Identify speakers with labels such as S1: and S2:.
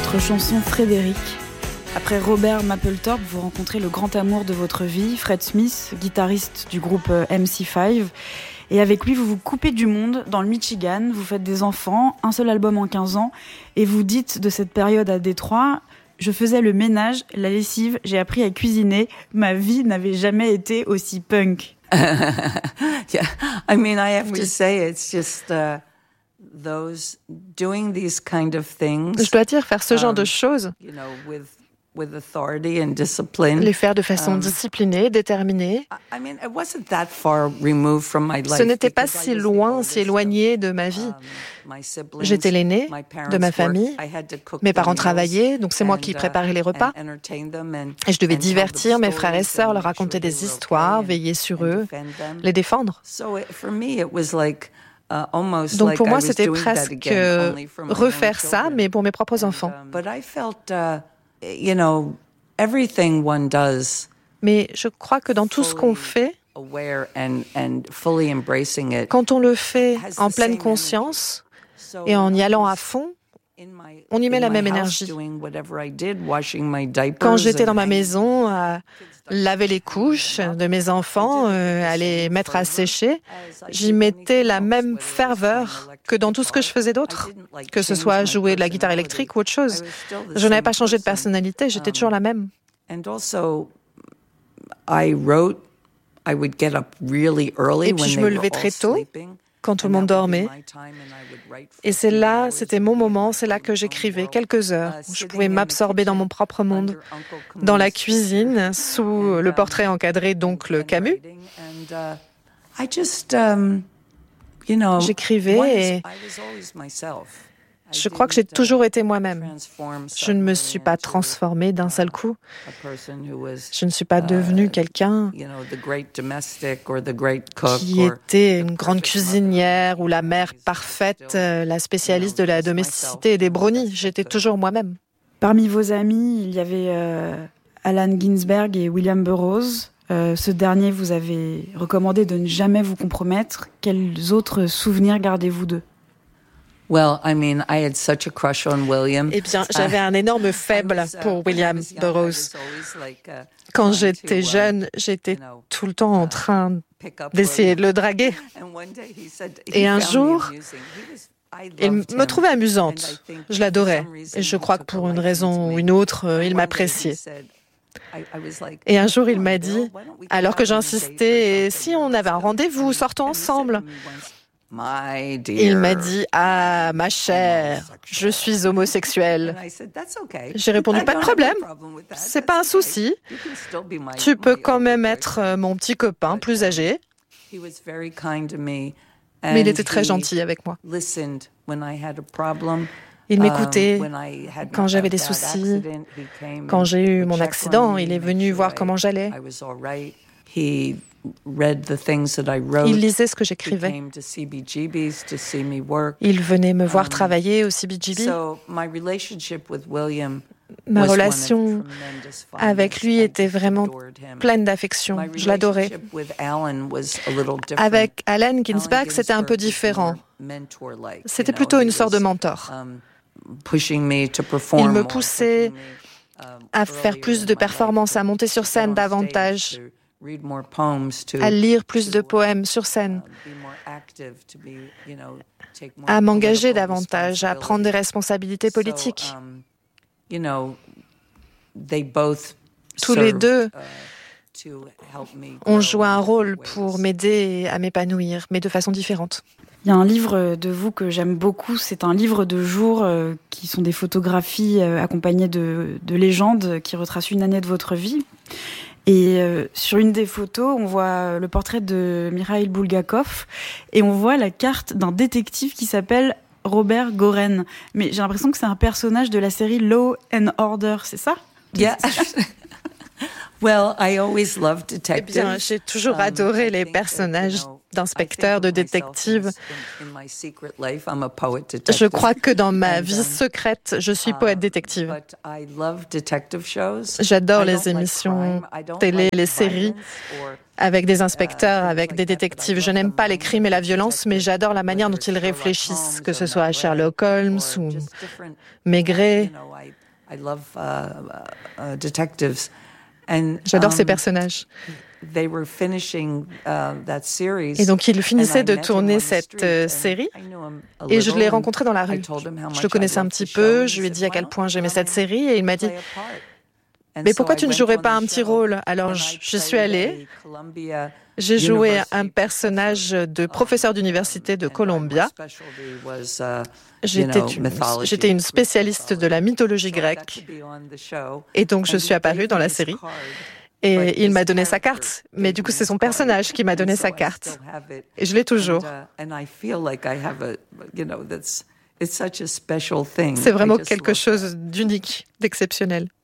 S1: votre chanson Frédéric. Après Robert Mapplethorpe, vous rencontrez le grand amour de votre vie, Fred Smith, guitariste du groupe MC5. Et avec lui, vous vous coupez du monde dans le Michigan, vous faites des enfants, un seul album en 15 ans, et vous dites de cette période à Détroit: je faisais le ménage, la lessive, j'ai appris à cuisiner, ma vie n'avait jamais été aussi punk.
S2: Yeah, I mean, I have to say, it's just those doing these kind of things.
S3: Je dois dire, faire ce genre de choses,
S2: You know, with authority and discipline.
S3: les faire de façon disciplinée, déterminée.
S2: I mean, it wasn't that far removed from my life.
S3: Ce n'était pas si loin, si éloigné de ma vie. J'étais l'aîné de ma famille. Mes parents travaillaient, donc c'est moi qui préparais les repas. Et je devais divertir mes frères et sœurs, leur raconter des histoires, veiller sur eux, les défendre. Donc pour moi, c'était presque refaire ça, mais pour mes propres enfants. Mais je crois que dans tout ce qu'on fait, quand on le fait en pleine conscience et en y allant à fond, on y met la même énergie. Quand j'étais dans ma maison à laver les couches de mes enfants, à les mettre à sécher, j'y mettais la même ferveur que dans tout ce que je faisais d'autre, que ce soit jouer de la guitare électrique ou autre chose. Je n'avais pas changé de personnalité, j'étais toujours la même. Et puis je me levais très tôt, quand tout le monde dormait. Et c'était mon moment, c'est là que j'écrivais quelques heures, où je pouvais m'absorber dans mon propre monde, dans la cuisine, sous le portrait encadré d'oncle Camus. J'écrivais et je crois que j'ai toujours été moi-même. Je ne me suis pas transformée d'un seul coup. Je ne suis pas devenue quelqu'un qui était une grande cuisinière ou la mère parfaite, la spécialiste de la domesticité et des brownies. J'étais toujours moi-même.
S1: Parmi vos amis, il y avait Allen Ginsberg et William Burroughs. Ce dernier vous avez recommandé de ne jamais vous compromettre. Quels autres souvenirs gardez-vous d'eux?
S2: Eh bien,
S3: j'avais un énorme faible pour William Burroughs. Quand j'étais jeune, j'étais tout le temps en train d'essayer de le draguer. Et un jour, il me trouvait amusante. Je l'adorais. Et je crois que pour une raison ou une autre, il m'appréciait. Et un jour, il m'a dit, alors que j'insistais, si on avait un rendez-vous, sortons ensemble. Il m'a dit, ah, ma chère, je suis homosexuel. J'ai répondu, pas de problème, c'est pas un souci. Tu peux quand même être mon petit copain plus âgé. Mais il était très gentil avec moi. Il m'écoutait quand j'avais des soucis. Quand j'ai eu mon accident, il est venu voir comment j'allais. Il lisait ce que j'écrivais. Il venait me voir travailler au CBGB. Ma relation avec lui était vraiment pleine d'affection. Je l'adorais. Avec Allen Ginsberg, c'était un peu différent. C'était plutôt une sorte de mentor. Il me poussait à faire plus de performances, à monter sur scène davantage, à lire plus de poèmes sur scène, à m'engager davantage, à prendre des responsabilités politiques. Tous les deux ont joué un rôle pour m'aider à m'épanouir, mais de façon différente.
S1: Il y a un livre de vous que j'aime beaucoup, c'est un livre de jour qui sont des photographies accompagnées de légendes qui retracent une année de votre vie. Et sur une des photos, on voit le portrait de Mikhail Bulgakov et on voit la carte d'un détective qui s'appelle Robert Goren. Mais j'ai l'impression que c'est un personnage de la série Law and Order, c'est ça?
S2: Yeah. Well, I always loved detectives.
S3: Eh bien, j'ai toujours adoré les personnages d'inspecteur, de détective. Je crois que dans ma vie secrète, je suis poète détective. J'adore les émissions télé, les séries avec des inspecteurs, avec des détectives. Je n'aime pas les crimes et la violence, mais j'adore la manière dont ils réfléchissent, que ce soit Sherlock Holmes ou Maigret. J'adore ces personnages. Et donc, il finissait de tourner cette série et je l'ai rencontré dans la rue. Je le connaissais un petit peu, je lui ai dit à quel point j'aimais cette série et il m'a dit « Mais pourquoi tu ne jouerais pas un petit rôle ?» Alors, j'y suis allée. J'ai joué un personnage de professeur d'université de Columbia. J'étais une spécialiste de la mythologie grecque et donc je suis apparue dans la série. Et il m'a donné sa carte, mais du coup c'est son personnage qui m'a donné sa carte. Et je l'ai toujours. C'est vraiment quelque chose d'unique, d'exceptionnel.